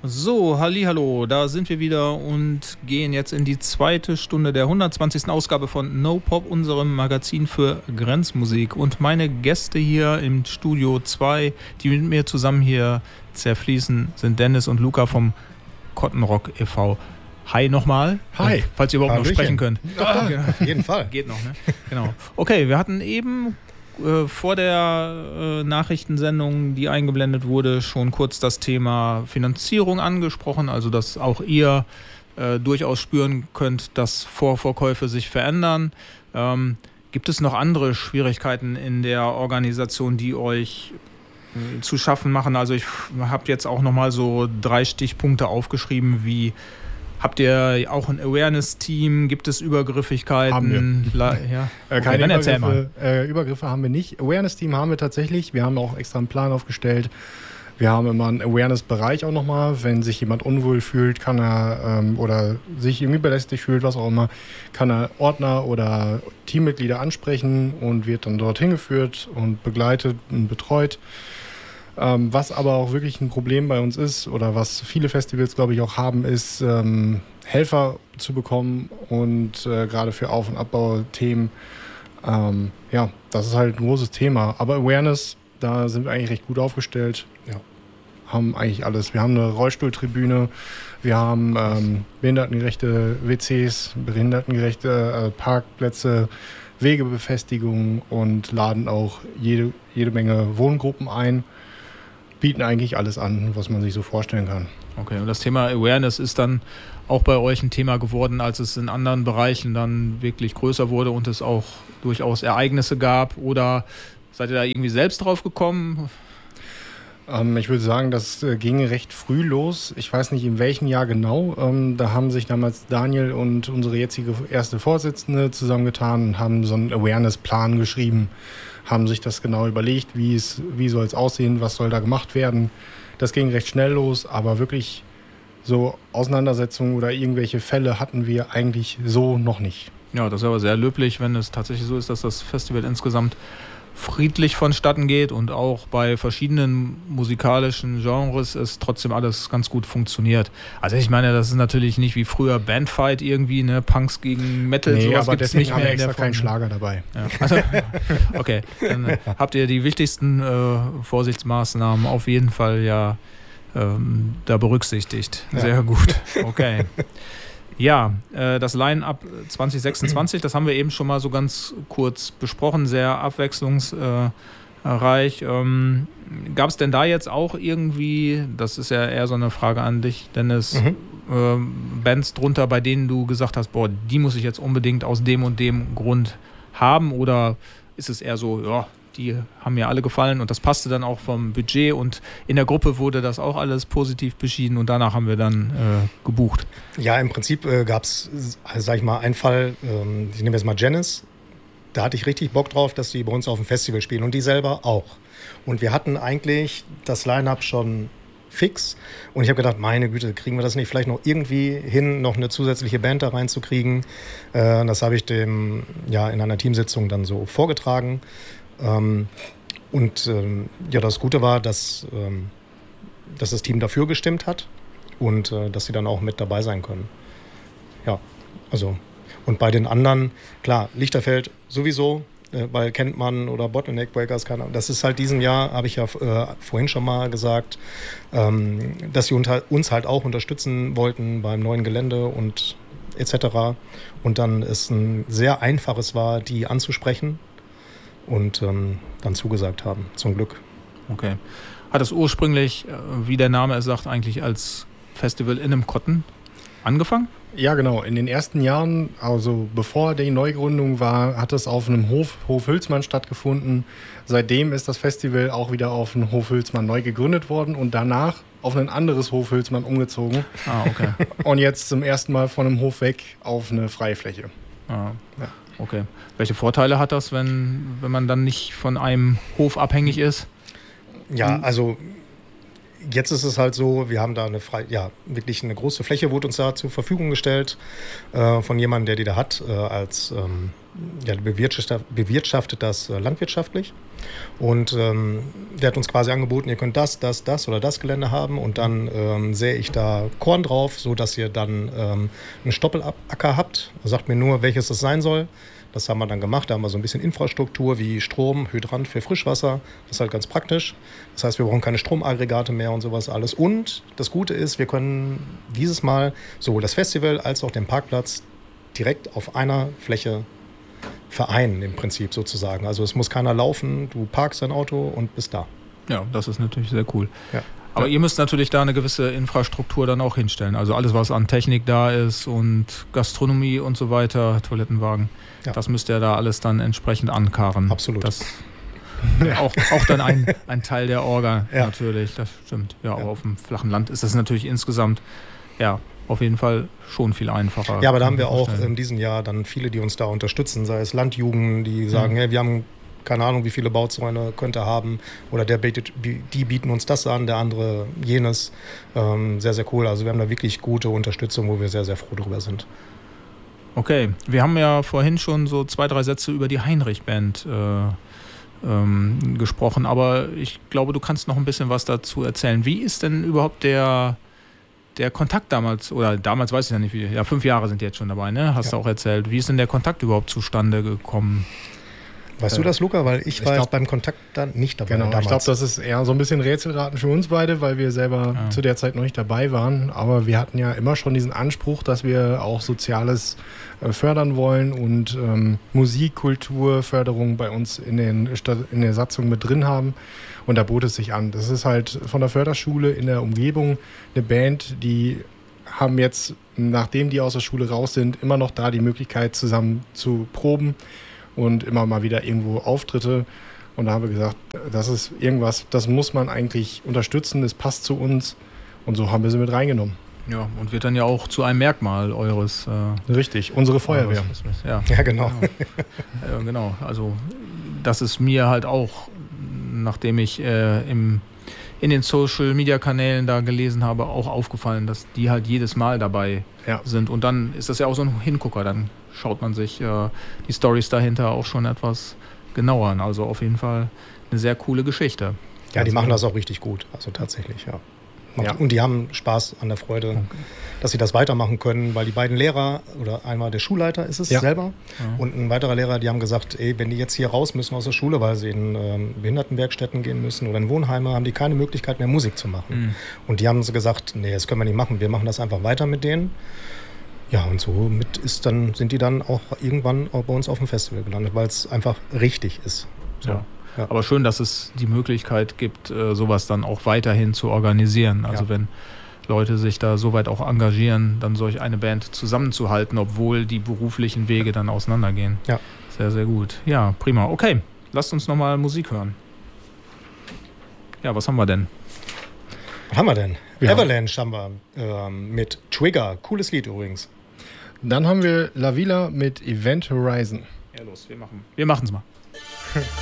So, hallihallo, da sind wir wieder und gehen jetzt in die zweite Stunde der 120. Ausgabe von No Pop, unserem Magazin für Grenzmusik. Und meine Gäste hier im Studio 2, die mit mir zusammen hier zerfließen, sind Dennis und Luca vom Cotton Rock e.V. Hi nochmal. Hi. Falls ihr überhaupt noch sprechen könnt. Ja, auf jeden Fall. Geht noch, ne? Genau. Okay, wir hatten eben vor der Nachrichtensendung, die eingeblendet wurde, schon kurz das Thema Finanzierung angesprochen, also dass auch ihr durchaus spüren könnt, dass Vorverkäufe sich verändern. Gibt es noch andere Schwierigkeiten in der Organisation, die euch zu schaffen machen? Also ich habe jetzt auch nochmal so 3 Stichpunkte aufgeschrieben, wie habt ihr auch ein Awareness-Team? Gibt es Übergriffigkeiten? Haben wir. Ja. Okay, keine Übergriffe, Übergriffe haben wir nicht. Awareness-Team haben wir tatsächlich. Wir haben auch extra einen Plan aufgestellt. Wir haben immer einen Awareness-Bereich auch nochmal. Wenn sich jemand unwohl fühlt, kann er oder sich irgendwie belästigt fühlt, was auch immer, kann er Ordner oder Teammitglieder ansprechen und wird dann dorthin geführt und begleitet und betreut. Was aber auch wirklich ein Problem bei uns ist oder was viele Festivals, glaube ich, auch haben, ist Helfer zu bekommen und gerade für Auf- und Abbauthemen. Ja, das ist halt ein großes Thema. Aber Awareness, da sind wir eigentlich recht gut aufgestellt. Ja, haben eigentlich alles. Wir haben eine Rollstuhltribüne, wir haben behindertengerechte WCs, behindertengerechte Parkplätze, Wegebefestigungen und laden auch jede Menge Wohngruppen ein. Bieten eigentlich alles an, was man sich so vorstellen kann. Okay, und das Thema Awareness ist dann auch bei euch ein Thema geworden, als es in anderen Bereichen dann wirklich größer wurde und es auch durchaus Ereignisse gab, oder seid ihr da irgendwie selbst drauf gekommen? Ich würde sagen, das ging recht früh los. Ich weiß nicht, in welchem Jahr genau. Da haben sich damals Daniel und unsere jetzige erste Vorsitzende zusammengetan und haben so einen Awareness-Plan geschrieben, haben sich das genau überlegt, wie soll es aussehen, was soll da gemacht werden. Das ging recht schnell los, aber wirklich so Auseinandersetzungen oder irgendwelche Fälle hatten wir eigentlich so noch nicht. Ja, das ist aber sehr löblich, wenn es tatsächlich so ist, dass das Festival insgesamt friedlich vonstatten geht und auch bei verschiedenen musikalischen Genres es trotzdem alles ganz gut funktioniert. Also ich meine, das ist natürlich nicht wie früher Bandfight irgendwie, ne, Punks gegen Metal, nee, sowas aber gibt es nicht haben mehr wir in der extra Form. keinen Schlager dabei. Ja. Also, okay, dann habt ihr die wichtigsten Vorsichtsmaßnahmen auf jeden Fall ja da berücksichtigt. Ja. Sehr gut. Okay. Ja, das Line-Up 2026, das haben wir eben schon mal so ganz kurz besprochen, sehr abwechslungsreich. Gab es denn da jetzt auch irgendwie, das ist ja eher so eine Frage an dich, Dennis, Bands drunter, bei denen du gesagt hast, boah, die muss ich jetzt unbedingt aus dem und dem Grund haben, oder ist es eher so, ja, die haben mir alle gefallen und das passte dann auch vom Budget und in der Gruppe wurde das auch alles positiv beschieden und danach haben wir dann gebucht. Ja, im Prinzip gab es, sag ich mal, einen Fall, ich nehme jetzt mal Janice, da hatte ich richtig Bock drauf, dass die bei uns auf dem Festival spielen und die selber auch. Und wir hatten eigentlich das Line-Up schon fix und ich habe gedacht, meine Güte, kriegen wir das nicht vielleicht noch irgendwie hin, noch eine zusätzliche Band da reinzukriegen. Das habe ich dem ja in einer Teamsitzung dann so vorgetragen. Ja, das Gute war, dass das Team dafür gestimmt hat und dass sie dann auch mit dabei sein können. Ja, also und bei den anderen, klar, Lichterfeld sowieso, weil kennt man oder Bottleneck Breakers, keine Ahnung. Das ist halt diesen Jahr, habe ich ja vorhin schon mal gesagt, dass sie uns halt auch unterstützen wollten beim neuen Gelände und etc. Und dann es ein sehr einfaches war, die anzusprechen. Und dann zugesagt haben, zum Glück. Okay. Hat es ursprünglich, wie der Name es sagt, eigentlich als Festival in einem Cotton angefangen? Ja, genau. In den ersten Jahren, also bevor die Neugründung war, hat es auf einem Hof Hülsmann stattgefunden. Seitdem ist das Festival auch wieder auf den Hof Hülsmann neu gegründet worden und danach auf ein anderes Hof Hülsmann umgezogen. Ah, okay. Und jetzt zum ersten Mal von einem Hof weg auf eine freie Fläche. Ah. Ja. Okay. Welche Vorteile hat das, wenn man dann nicht von einem Hof abhängig ist? Ja, also jetzt ist es halt so, wir haben da wirklich eine große Fläche wurde uns da zur Verfügung gestellt von jemandem, der die da hat, als bewirtschaftet das landwirtschaftlich. Und der hat uns quasi angeboten, ihr könnt das oder das Gelände haben und dann sähe ich da Korn drauf, sodass ihr dann einen Stoppelacker habt. Er sagt mir nur, welches das sein soll. Das haben wir dann gemacht. Da haben wir so ein bisschen Infrastruktur wie Strom, Hydrant für Frischwasser. Das ist halt ganz praktisch. Das heißt, wir brauchen keine Stromaggregate mehr und sowas alles. Und das Gute ist, wir können dieses Mal sowohl das Festival als auch den Parkplatz direkt auf einer Fläche vereinen im Prinzip sozusagen. Also es muss keiner laufen, du parkst dein Auto und bist da. Ja, das ist natürlich sehr cool. Ja. Aber ihr müsst natürlich da eine gewisse Infrastruktur dann auch hinstellen. Also alles, was an Technik da ist und Gastronomie und so weiter, Toilettenwagen, das müsst ihr da alles dann entsprechend ankarren. Absolut. Das auch dann ein Teil der Orga natürlich, das stimmt. Ja, aber auf dem flachen Land ist das natürlich insgesamt auf jeden Fall schon viel einfacher. Ja, aber da haben wir auch in diesem Jahr dann viele, die uns da unterstützen, sei es Landjugend, die sagen, hey, wir haben keine Ahnung, wie viele Bauzäune könnte haben oder die bieten uns das an, der andere jenes. Sehr, sehr cool. Also wir haben da wirklich gute Unterstützung, wo wir sehr, sehr froh drüber sind. Okay, wir haben ja vorhin schon so 2, 3 Sätze über die Heinrich-Band gesprochen, aber ich glaube, du kannst noch ein bisschen was dazu erzählen. Wie ist denn überhaupt der Kontakt damals, oder damals weiß ich ja nicht, 5 Jahre sind die jetzt schon dabei, ne? Hast du auch erzählt. Wie ist denn der Kontakt überhaupt zustande gekommen? Weißt du das, Luca? Weil ich war jetzt beim Kontakt dann nicht dabei. Genau, damals. Ich glaube, das ist eher so ein bisschen Rätselraten für uns beide, weil wir selber zu der Zeit noch nicht dabei waren. Aber wir hatten ja immer schon diesen Anspruch, dass wir auch Soziales fördern wollen und Musik, Kultur, Förderung bei uns in der Satzung mit drin haben. Und da bot es sich an. Das ist halt von der Förderschule in der Umgebung eine Band, die haben jetzt, nachdem die aus der Schule raus sind, immer noch da die Möglichkeit, zusammen zu proben. Und immer mal wieder irgendwo Auftritte. Und da haben wir gesagt, das ist irgendwas, das muss man eigentlich unterstützen, das passt zu uns. Und so haben wir sie mit reingenommen. Ja, und wird dann ja auch zu einem Merkmal eures... Richtig, unsere Feuerwehr. Ja, genau. Genau, also das ist mir halt auch, nachdem ich in den Social-Media-Kanälen da gelesen habe, auch aufgefallen, dass die halt jedes Mal dabei sind. Und dann ist das ja auch so ein Hingucker, dann schaut man sich die Storys dahinter auch schon etwas genauer an. Also auf jeden Fall eine sehr coole Geschichte. Ja, die machen das auch richtig gut, also tatsächlich, ja. Und die haben Spaß an der Freude, dass sie das weitermachen können, weil die beiden Lehrer, oder einmal der Schulleiter ist es selber und ein weiterer Lehrer, die haben gesagt, wenn die jetzt hier raus müssen aus der Schule, weil sie in Behindertenwerkstätten gehen müssen oder in Wohnheime, haben die keine Möglichkeit mehr Musik zu machen. Und die haben gesagt, nee, das können wir nicht machen, wir machen das einfach weiter mit denen. Ja, und somit sind die dann auch irgendwann auch bei uns auf dem Festival gelandet, weil es einfach richtig ist. So. Ja. Aber schön, dass es die Möglichkeit gibt, sowas dann auch weiterhin zu organisieren. Also wenn Leute sich da so weit auch engagieren, dann solch eine Band zusammenzuhalten, obwohl die beruflichen Wege dann auseinandergehen. Ja. Sehr, sehr gut. Ja, prima. Okay, lasst uns nochmal Musik hören. Ja, was haben wir denn? Was haben wir denn? Avalanche haben wir mit Trigger. Cooles Lied übrigens. Dann haben wir La Villa mit Event Horizon. Ja, los, wir machen's mal.